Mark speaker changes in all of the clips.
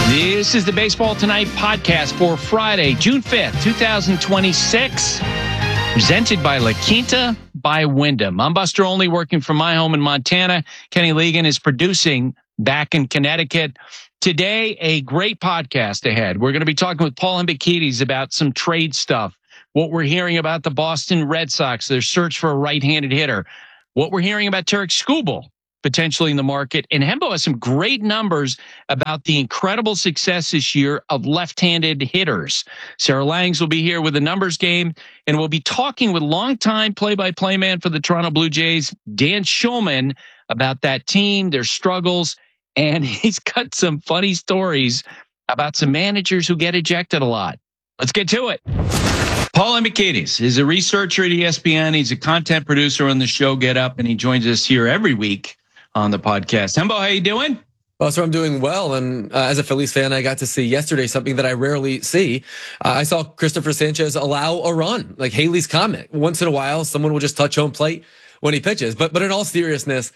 Speaker 1: This is the Baseball Tonight podcast for Friday, June 5th, 2026, presented by La Quinta by Wyndham. I'm Buster Olney, working from my home in Montana. Kenny Legan is producing back in Connecticut. Today, a great podcast ahead. We're going to be talking with Paul Hembekides about some trade stuff, what we're hearing about the Boston Red Sox, their search for a right-handed hitter, what we're hearing about Tarik Skubal potentially in the market. And Hembo has some great numbers about the incredible success this year of left-handed hitters. Sarah Langs will be here with the numbers game, and we'll be talking with longtime play-by-play man for the Toronto Blue Jays, Dan Shulman, about that team, their struggles, and he's got some funny stories about some managers who get ejected a lot. Let's get to it. Paul Hembekides is a researcher at ESPN. He's a content producer on the show Get Up, and he joins us here every week on the podcast. Hembo, how you doing?
Speaker 2: Well, so I'm doing well, and as a Phillies fan, I got to see yesterday something that I rarely see. I saw Christopher Sanchez allow a run, like Haley's Comet. Once in a while, someone will just touch home plate when he pitches. But in all seriousness,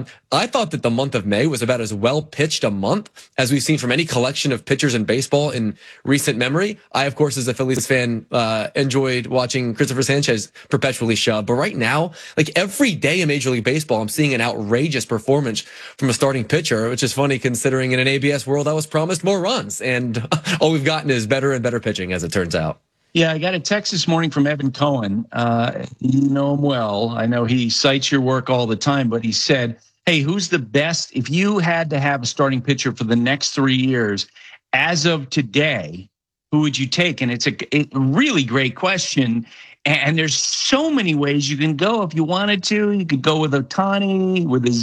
Speaker 2: I thought that the month of May was about as well pitched a month as we've seen from any collection of pitchers in baseball in recent memory. I, of course, as a Phillies fan, enjoyed watching Christopher Sanchez perpetually shove. But right now, like every day in Major League Baseball, I'm seeing an outrageous performance from a starting pitcher, which is funny considering in an ABS world I was promised more runs. And all we've gotten is better and better pitching, as it turns out.
Speaker 1: Yeah, I got a text this morning from Evan Cohen. You know him well. I know he cites your work all the time, but he said, hey, who's the best? If you had to have a starting pitcher for the next 3 years, as of today, who would you take? And it's a really great question. And there's so many ways you can go if you wanted to. You could go with Ohtani with a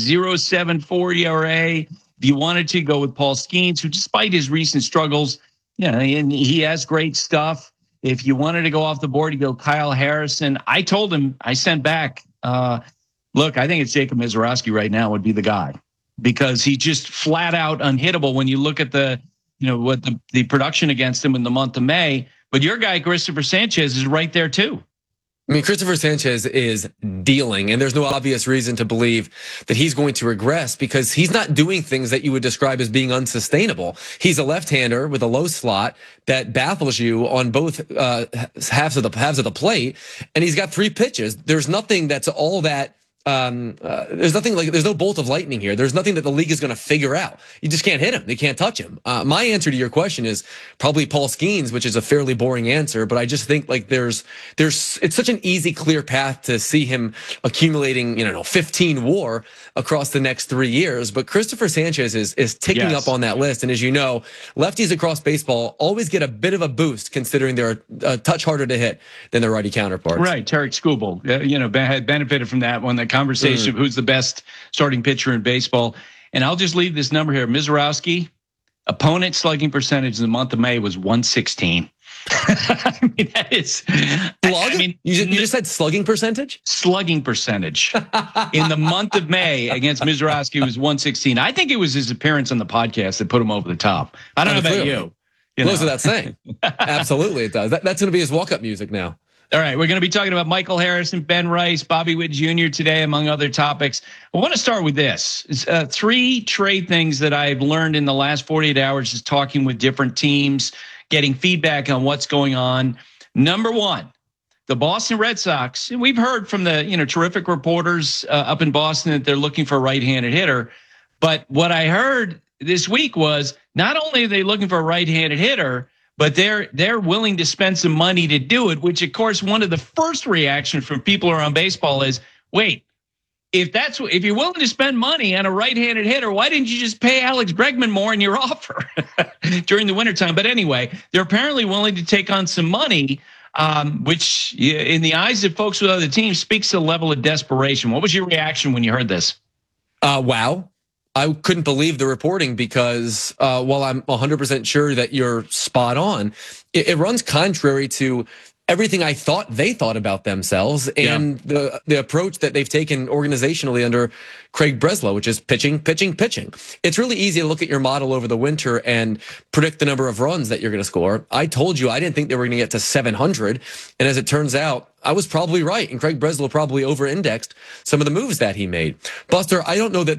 Speaker 1: 0.74 ERA. If you wanted to, go with Paul Skeens, who despite his recent struggles, and he has great stuff. If you wanted to go off the board, you go Kyle Harrison. I told him, I sent back, look, I think it's Jacob Misiorowski right now would be the guy because he's just flat out unhittable when you look at the, what the production against him in the month of May. But your guy, Christopher Sanchez, is right there too.
Speaker 2: I mean, Christopher Sanchez is dealing, and there's no obvious reason to believe that he's going to regress because he's not doing things that you would describe as being unsustainable. He's a left-hander with a low slot that baffles you on both halves of the plate, and he's got 3 pitches. There's nothing that's all that. There's no bolt of lightning here. There's nothing that the league is going to figure out. You just can't hit him. They can't touch him. My answer to your question is probably Paul Skeens, which is a fairly boring answer, but I just think like it's such an easy, clear path to see him accumulating, 15 WAR across the next 3 years. But Christopher Sanchez is ticking up on that list. And as you know, lefties across baseball always get a bit of a boost considering they're a touch harder to hit than their righty counterparts.
Speaker 1: Right. Tarik Skubal, had benefited from that one. The conversation of who's the best starting pitcher in baseball. And I'll just leave this number here. Misiorowski, opponent slugging percentage in the month of May was 116. I mean, that is
Speaker 2: you just said slugging percentage?
Speaker 1: Slugging percentage in the month of May against Misiorowski was 116. I think it was his appearance on the podcast that put him over the top. I don't know about you.
Speaker 2: Goes without saying. Absolutely, it does. That's going to be his walk-up music now.
Speaker 1: All right, we're going to be talking about Michael Harrison, Ben Rice, Bobby Witt Jr. today, among other topics. I want to start with this. 3 trade things that I've learned in the last 48 hours just talking with different teams, getting feedback on what's going on. Number 1, the Boston Red Sox. We've heard from the terrific reporters up in Boston that they're looking for a right-handed hitter. But what I heard this week was not only are they looking for a right-handed hitter, but they're willing to spend some money to do it, which, of course, one of the first reactions from people around baseball is, wait, if you're willing to spend money on a right-handed hitter, why didn't you just pay Alex Bregman more in your offer during the wintertime? But anyway, they're apparently willing to take on some money, which in the eyes of folks with other teams speaks to the level of desperation. What was your reaction when you heard this?
Speaker 2: Wow. I couldn't believe the reporting because while I'm 100% sure that you're spot on, it runs contrary to everything I thought they thought about themselves and the approach that they've taken organizationally under Craig Breslow, which is pitching. It's really easy to look at your model over the winter and predict the number of runs that you're going to score. I told you I didn't think they were going to get to 700. And as it turns out, I was probably right. And Craig Breslow probably over-indexed some of the moves that he made. Buster, I don't know that there's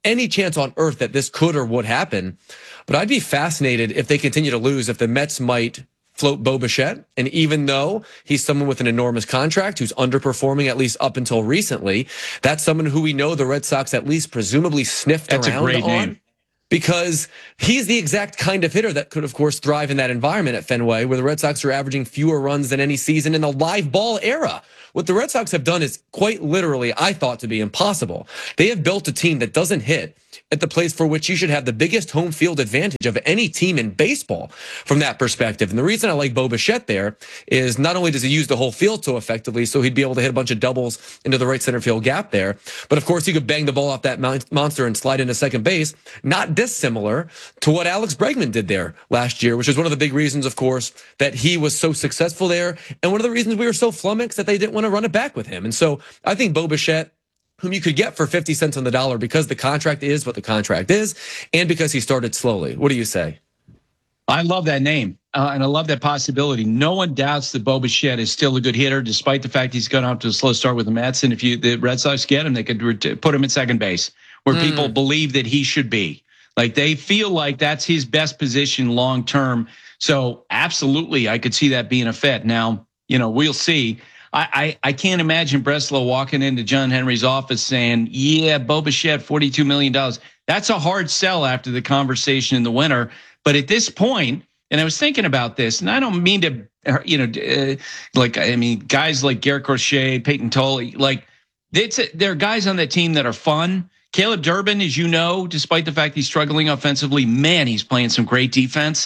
Speaker 2: any chance on earth that this could or would happen. But I'd be fascinated if they continue to lose, if the Mets might float Bo Bichette. And even though he's someone with an enormous contract who's underperforming, at least up until recently, that's someone who we know the Red Sox at least presumably sniffed around on. That's a great name. Because he's the exact kind of hitter that could, of course, thrive in that environment at Fenway, where the Red Sox are averaging fewer runs than any season in the live ball era. What the Red Sox have done is quite literally, I thought, to be impossible. They have built a team that doesn't hit at the place for which you should have the biggest home field advantage of any team in baseball from that perspective. And the reason I like Bo Bichette there is not only does he use the whole field so effectively, so he'd be able to hit a bunch of doubles into the right center field gap there, but of course he could bang the ball off that monster and slide into second base, not dissimilar to what Alex Bregman did there last year, which is one of the big reasons, of course, that he was so successful there, and one of the reasons we were so flummoxed that they didn't want to run it back with him. And so I think Bo Bichette, whom you could get for 50 cents on the dollar because the contract is what the contract is, and because he started slowly. What do you say?
Speaker 1: I love that name, and I love that possibility. No one doubts that Bo Bichette is still a good hitter, despite the fact he's gone off to a slow start with the Mets. And if the Red Sox get him, they could put him at second base, where people believe that he should be. Like, they feel like that's his best position long term. So absolutely, I could see that being a fit. Now, we'll see. I can't imagine Breslow walking into John Henry's office saying, yeah, Bo Bichette, $42 million. That's a hard sell after the conversation in the winter. But at this point, and I was thinking about this, and I don't mean to, guys like Garrett Crochet, Peyton Tolley, there are guys on that team that are fun. Caleb Durbin, as you know, despite the fact he's struggling offensively, man, he's playing some great defense.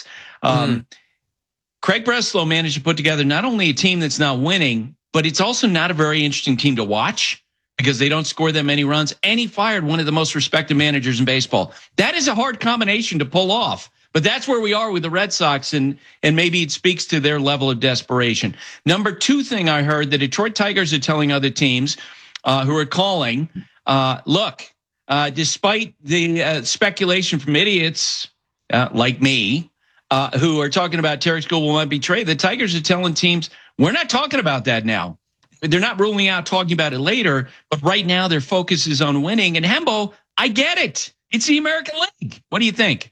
Speaker 1: Craig Breslow managed to put together not only a team that's not winning, but it's also not a very interesting team to watch because they don't score that many runs. And he fired one of the most respected managers in baseball. That is a hard combination to pull off. But that's where we are with the Red Sox, and maybe it speaks to their level of desperation. Number two thing I heard, the Detroit Tigers are telling other teams who are calling, look, despite the speculation from idiots like me, who are talking about Tarik Skubal might be traded, the Tigers are telling teams, we're not talking about that now. They're not ruling out talking about it later, but right now their focus is on winning. And Hembo, I get it. It's the American League. What do you think?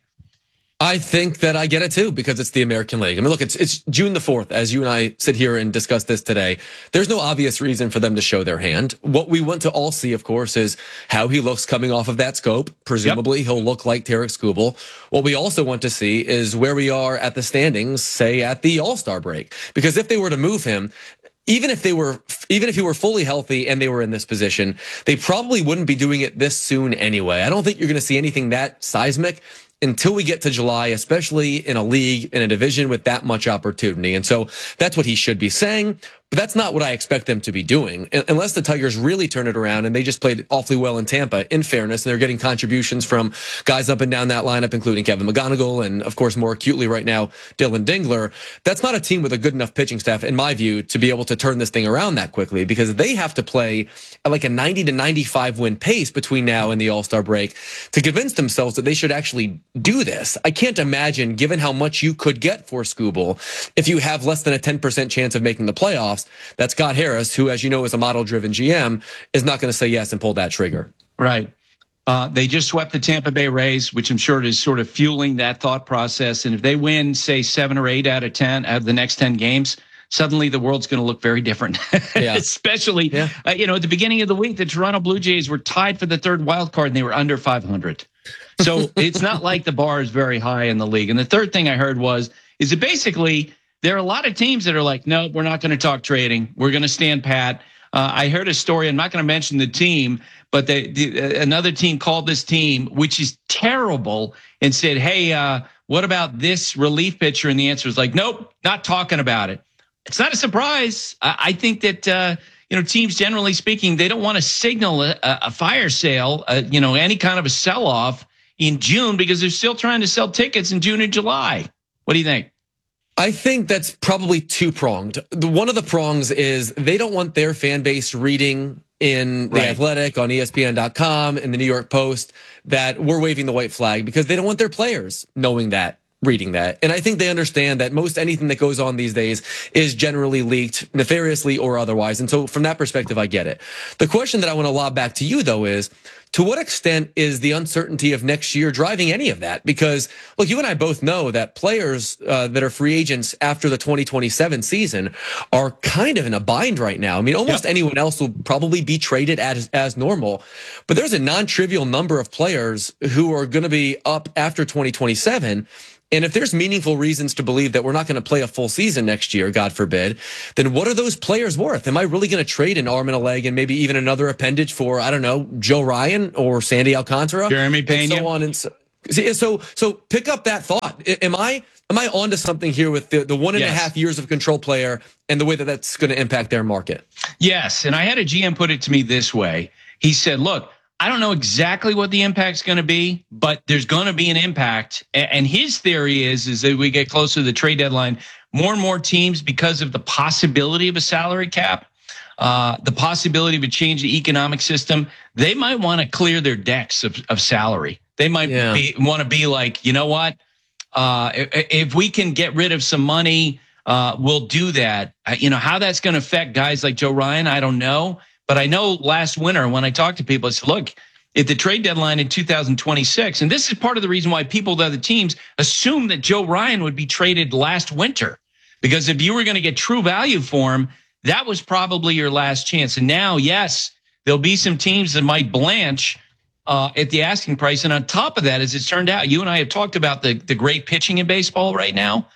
Speaker 2: I think that I get it too, because it's the American League. I mean, look, it's June the 4th, as you and I sit here and discuss this today. There's no obvious reason for them to show their hand. What we want to all see, of course, is how he looks coming off of that scope. Presumably, He'll look like Tarik Skubal. What we also want to see is where we are at the standings, say at the All-Star break. Because if they were to move him, even if he were fully healthy and they were in this position, they probably wouldn't be doing it this soon anyway. I don't think you're going to see anything that seismic until we get to July, especially in a league, in a division with that much opportunity. And so that's what he should be saying. But that's not what I expect them to be doing, unless the Tigers really turn it around, and they just played awfully well in Tampa, in fairness, and they're getting contributions from guys up and down that lineup, including Kevin McGonigal, and of course, more acutely right now, Dylan Dingler. That's not a team with a good enough pitching staff, in my view, to be able to turn this thing around that quickly, because they have to play at like a 90 to 95 win pace between now and the All-Star break to convince themselves that they should actually do this. I can't imagine, given how much you could get for Skubal, if you have less than a 10% chance of making the playoffs, that Scott Harris, who, as you know, is a model-driven GM, is not going to say yes and pull that trigger.
Speaker 1: Right. They just swept the Tampa Bay Rays, which I'm sure is sort of fueling that thought process. And if they win, say, 7 or 8 out of 10 out of the next 10 games, suddenly the world's going to look very different. Yeah. Especially, at the beginning of the week, the Toronto Blue Jays were tied for the third wild card, and they were under 500. So it's not like the bar is very high in the league. And the third thing I heard is that basically there are a lot of teams that are like, no, we're not going to talk trading. We're going to stand pat. I heard a story. I'm not going to mention the team, but another team called this team, which is terrible, and said, hey, what about this relief pitcher? And the answer was like, nope, not talking about it. It's not a surprise. I think that, teams, generally speaking, they don't want to signal a fire sale, any kind of a sell-off in June, because they're still trying to sell tickets in June and July. What do you think?
Speaker 2: I think that's probably two-pronged. One of the prongs is they don't want their fan base reading in The Athletic, on ESPN.com, in the New York Post, that we're waving the white flag, because they don't want their players knowing that reading that. And I think they understand that most anything that goes on these days is generally leaked nefariously or otherwise. And so from that perspective, I get it. The question that I want to lob back to you, though, is to what extent is the uncertainty of next year driving any of that? Because, look, you and I both know that players that are free agents after the 2027 season are kind of in a bind right now. I mean, almost anyone else will probably be traded as normal, but there's a non-trivial number of players who are going to be up after 2027. And if there's meaningful reasons to believe that we're not going to play a full season next year, God forbid, then what are those players worth? Am I really going to trade an arm and a leg and maybe even another appendage for, I don't know, Joe Ryan or Sandy Alcantara?
Speaker 1: Jeremy Pena?
Speaker 2: And so on and so pick up that thought. Am I onto something here with the 1.5 years of control player and the way that that's going to impact their market?
Speaker 1: Yes. And I had a GM put it to me this way. He said, look, I don't know exactly what the impact's going to be, but there's going to be an impact. And his theory is that we get closer to the trade deadline, more and more teams, because of the possibility of a salary cap, the possibility of a change in the economic system, they might want to clear their decks of salary. They might want to be like, you know what? If we can get rid of some money, we'll do that. How that's going to affect guys like Joe Ryan, I don't know. But I know last winter when I talked to people, I said, look, at the trade deadline in 2026, and this is part of the reason why people, the other teams, assumed that Joe Ryan would be traded last winter. Because if you were going to get true value for him, that was probably your last chance. And now, yes, there'll be some teams that might blanch at the asking price. And on top of that, as it's turned out, you and I have talked about the great pitching in baseball right now.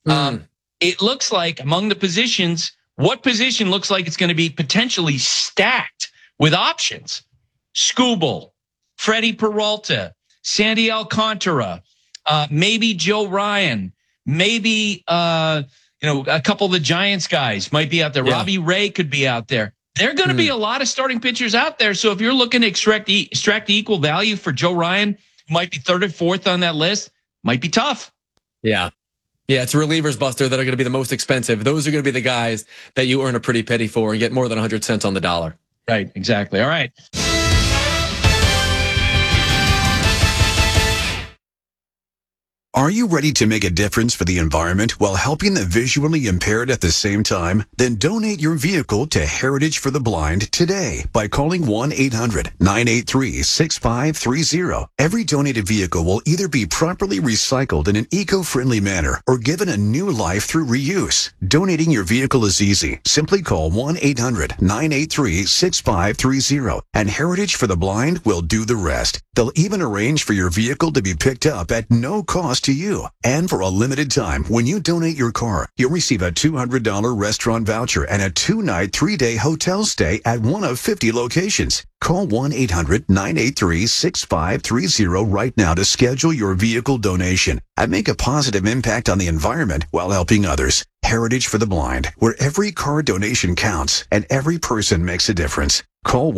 Speaker 1: It looks like among the positions, what position looks like it's going to be potentially stacked with options? Skubal, Freddie Peralta, Sandy Alcantara, maybe Joe Ryan, maybe a couple of the Giants guys might be out there. Yeah. Robbie Ray could be out there. There are going to be a lot of starting pitchers out there. So if you're looking to extract the equal value for Joe Ryan, who might be third or fourth on that list, might be tough.
Speaker 2: Yeah. Yeah, it's relievers, Buster, that are going to be the most expensive. Those are going to be the guys that you earn a pretty penny for and get more than 100 cents on the dollar.
Speaker 1: Right, exactly. All right.
Speaker 3: Are you ready to make a difference for the environment while helping the visually impaired at the same time? Then donate your vehicle to Heritage for the Blind today by calling 1-800-983-6530. Every donated vehicle will either be properly recycled in an eco-friendly manner or given a new life through reuse. Donating your vehicle is easy. Simply call 1-800-983-6530 and Heritage for the Blind will do the rest. They'll even arrange for your vehicle to be picked up at no cost to you. And for a limited time, when you donate your car, you'll receive a $200 restaurant voucher and a 2-night, 3-day hotel stay at one of 50 locations. Call 1-800-983-6530 right now to schedule your vehicle donation and make a positive impact on the environment while helping others. Heritage for the Blind, where every car donation counts and every person makes a difference. Call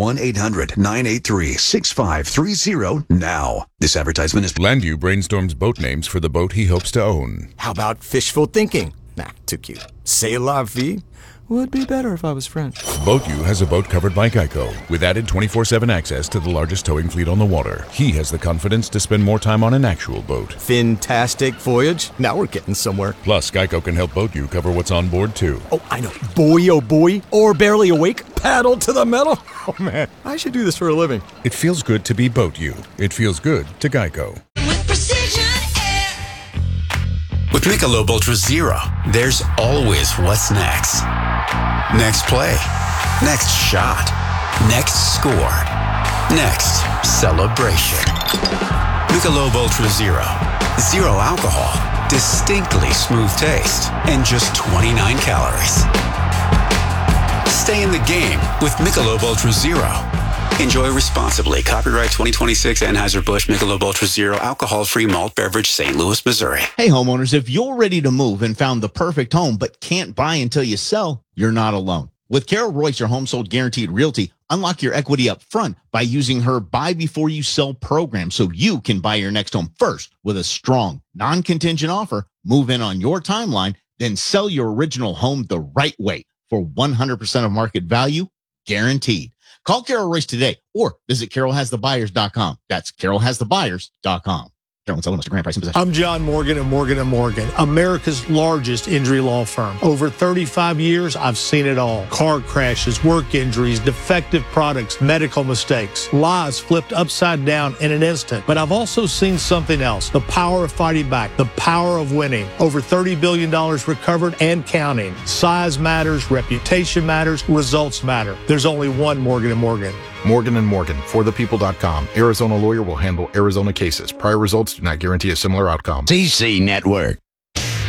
Speaker 3: 1-800-983-6530 now. This advertisement is...
Speaker 4: Landview brainstorms boat names for the boat he hopes to own.
Speaker 5: How about fishful thinking? Nah, too cute. C'est la vie? Would be better if I was French.
Speaker 4: BoatU has a boat covered by Geico with added 24/7 access to the largest towing fleet on the water. He has the confidence to spend more time on an actual boat.
Speaker 5: Fantastic voyage. Now we're getting somewhere.
Speaker 4: Plus, Geico can help BoatU cover what's on board, too.
Speaker 5: Oh, I know. Boy, oh boy. Or barely awake. Paddle to the metal. Oh, man. I should do this for a living.
Speaker 4: It feels good to be BoatU. It feels good to Geico.
Speaker 6: With Michelob Ultra Zero, there's always what's next. Next play. Next shot. Next score. Next celebration. Michelob Ultra Zero. Zero alcohol. Distinctly smooth taste. And just 29 calories. Stay in the game with Michelob Ultra Zero. Enjoy responsibly. Copyright 2026 Anheuser-Busch Michelob Ultra Zero alcohol-free malt beverage, St. Louis, Missouri.
Speaker 7: Hey, homeowners, if you're ready to move and found the perfect home but can't buy until you sell, you're not alone. With Carol Royce, your home sold guaranteed realty, unlock your equity up front by using her buy before you sell program so you can buy your next home first with a strong, non-contingent offer, move in on your timeline, then sell your original home the right way for 100% of market value, guaranteed. Call Carol Royce today or visit carolhasthebuyers.com. That's carolhasthebuyers.com. Don't sell them, Mr. Grant, price and possession.
Speaker 8: I'm John Morgan of Morgan & Morgan, America's largest injury law firm. Over 35 years, I've seen it all. Car crashes, work injuries, defective products, medical mistakes, lives flipped upside down in an instant. But I've also seen something else, the power of fighting back, the power of winning. Over $30 billion recovered and counting. Size matters, reputation matters, results matter. There's only one Morgan & Morgan.
Speaker 9: Morgan & Morgan, forthepeople.com. Arizona lawyer will handle Arizona cases. Prior results do not guarantee a similar outcome.
Speaker 10: CC Network.